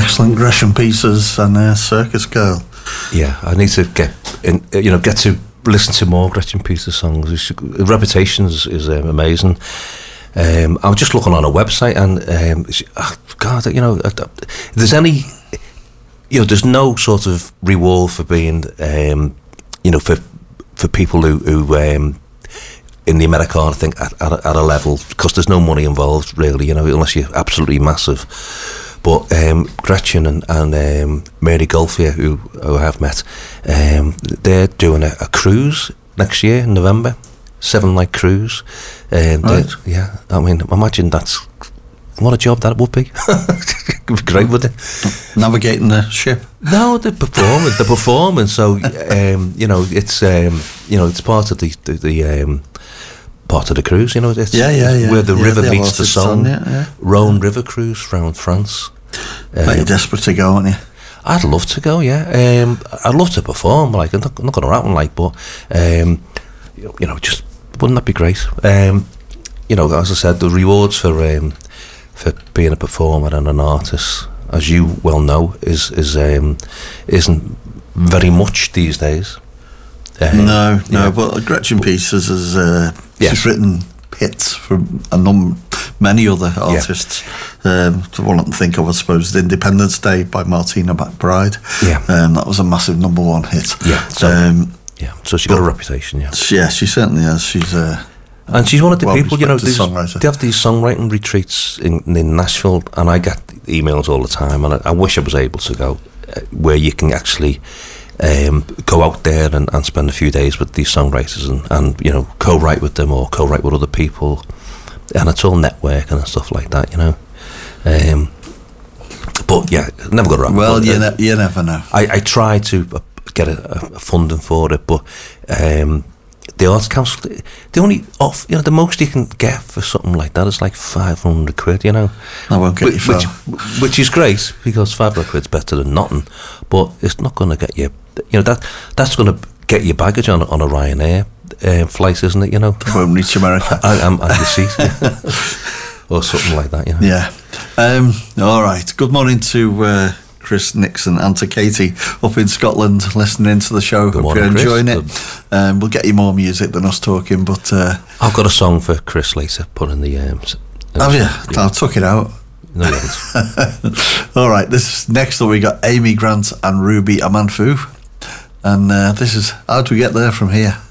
Excellent. Gresham Pieces and Circus Girl. Yeah, I need to get to listen to more Gretchen Pieces songs. Reputation is amazing. I'm just looking on her website, and there's any, there's no sort of reward for being, for people who in the Americana thing at a level, because there's no money involved really, unless you're absolutely massive. But Gretchen and Mary Golfier, who I've met, they're doing a cruise next year in November, 7-night cruise. Right. Yeah, I mean, imagine what a job that would be. It'd be great, wouldn't it? Navigating the ship. No, the performance. So it's it's part of the part of the cruise. It's where the river meets the Somme. Rhone River cruise around France. You're desperate to go, aren't you? I'd love to go. Yeah, I'd love to perform. Like, I'm not going to happen. Like, but just wouldn't that be great? As I said, the rewards for being a performer and an artist, as you well know, isn't very much these days. No, but Gretchen Pieces has she's written hits from many other artists. The one I can think of, I suppose, is Independence Day by Martina McBride. That was a massive number one hit. So she's got a reputation. Yeah, she certainly has. She's and she's one of the people, they have these songwriting retreats in Nashville, and I get emails all the time, and I wish I was able to go, where you can actually go out there and spend a few days with these songwriters and co-write with them or co-write with other people, and it's all networking and stuff like that, but yeah, never got around. Well, you never know. I tried to get a funding for it, but the Arts Council, they only off, the most you can get for something like that is like 500 quid, I won't get you far. Which is great, because 500 quid's better than nothing, but it's not going to get you, that's going to get your baggage on a Ryanair flight, isn't it, It won't reach America. and your seat, or something like that, Yeah. All right. Good morning to Chris Nixon and to Katie up in Scotland listening to the show. Hope you're enjoying it. We'll get you more music than us talking, but I've got a song for Chris later, put in the have you? I took it out. No, you haven't. All right, next up we got Amy Grant and Ruby Amanfu, and this is How Do We Get There From Here.